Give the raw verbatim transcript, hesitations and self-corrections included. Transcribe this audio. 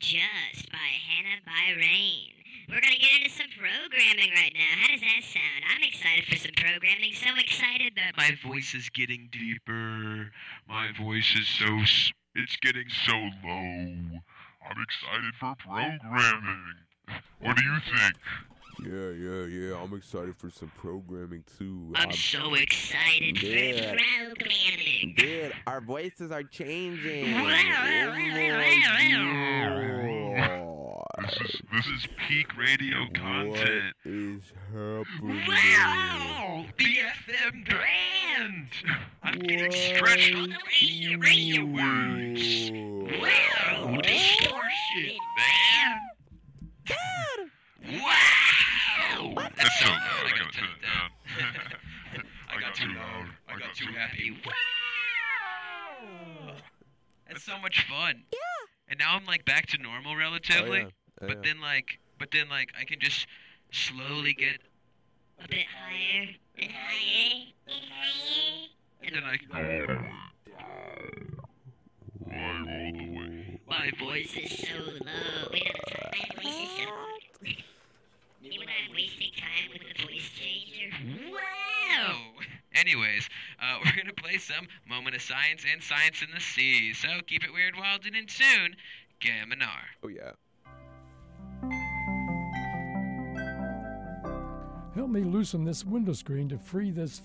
Just by Hannah Byrain. We're gonna get into some programming right now. How does that sound? I'm excited for some programming. So excited that My voice is getting deeper. My voice is so... S- it's getting so low. I'm excited for programming. What do you think? Yeah, yeah, yeah. I'm excited for some programming too. I'm so excited Yeah. for programming. Dude, our voices are changing. This is this is peak radio content. What is happening? Wow! B F M brand! I'm getting stretched on the radio, radio words. Wow! Distortion, man! Wow! That's so loud. I gotta turn it down. I got too loud. I got too happy. Wow! That's so much fun. Yeah. And now I'm like back to normal relatively. Oh, yeah. Oh, But yeah. then like, but then like, I can just slowly get A bit higher, and higher, and higher. and then I can go all the way. My voice is so low. Wait, no, that's not- my voice is so low. You and I wasting time with the voice changer. Wow! Anyways, uh, we're gonna play some Moment of Science and Science in the Sea. So keep it weird, wild, and in tune. Gaminar. Oh yeah. Help me loosen this window screen to free this